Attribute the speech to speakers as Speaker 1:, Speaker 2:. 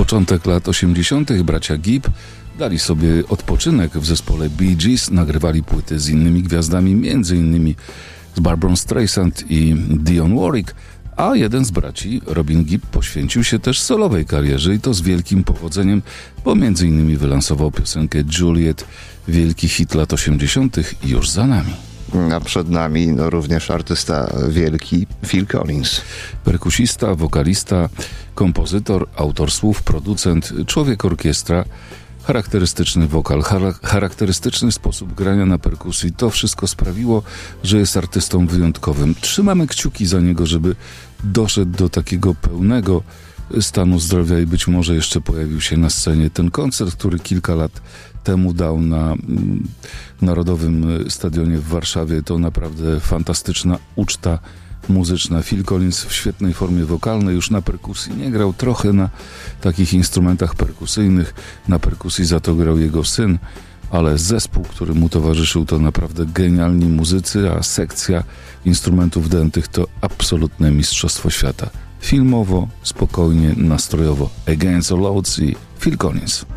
Speaker 1: początek lat 80. bracia Gibb dali sobie odpoczynek w zespole Bee Gees, nagrywali płyty z innymi gwiazdami, m.in. z Barbarą Streisand i Dionne Warwick, a jeden z braci, Robin Gibb, poświęcił się też solowej karierze i to z wielkim powodzeniem, bo m.in. wylansował piosenkę Juliet, wielki hit lat 80. już za nami.
Speaker 2: A przed nami również artysta wielki Phil Collins.
Speaker 1: Perkusista, wokalista, kompozytor, autor słów, producent, człowiek orkiestra, charakterystyczny wokal, charakterystyczny sposób grania na perkusji. To wszystko sprawiło, że jest artystą wyjątkowym. Trzymamy kciuki za niego, żeby doszedł do takiego pełnego stanu zdrowia i być może jeszcze pojawił się na scenie. Ten koncert, który kilka lat temu dał na Narodowym Stadionie w Warszawie, to naprawdę fantastyczna uczta muzyczna. Phil Collins w świetnej formie wokalnej, już na perkusji nie grał, trochę na takich instrumentach perkusyjnych. Na perkusji za to grał jego syn, ale zespół, który mu towarzyszył, to naprawdę genialni muzycy, a sekcja instrumentów dętych to absolutne mistrzostwo świata. Filmowo, spokojnie, nastrojowo. Against All Odds i Phil Collins.